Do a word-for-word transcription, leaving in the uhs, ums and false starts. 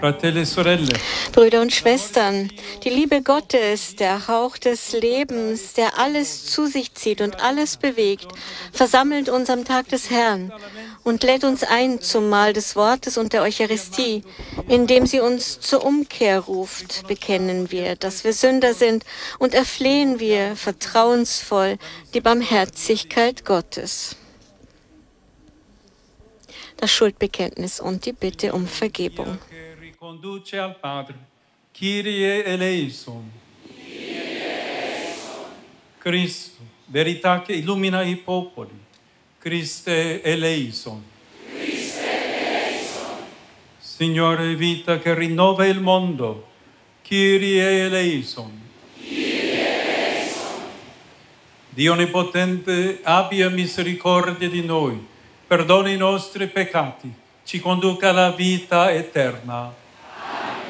Fratelli e sorelle. Brüder und Schwestern, die Liebe Gottes, der Hauch des Lebens, der alles zu sich zieht und alles bewegt, versammelt uns am Tag des Herrn und lädt uns ein zum Mahl des Wortes und der Eucharistie, indem sie uns zur Umkehr ruft, bekennen wir, dass wir Sünder sind und erflehen wir vertrauensvoll die Barmherzigkeit Gottes. Das Schuldbekenntnis und die Bitte um Vergebung. Conduce al Padre. Kyrie eleison. Cristo, verità che illumina i popoli. Christe eleison. Signore, vita che rinnova il mondo. Kyrie eleison. Dio Onnipotente, abbia misericordia di noi, perdoni i nostri peccati, ci conduca alla vita eterna.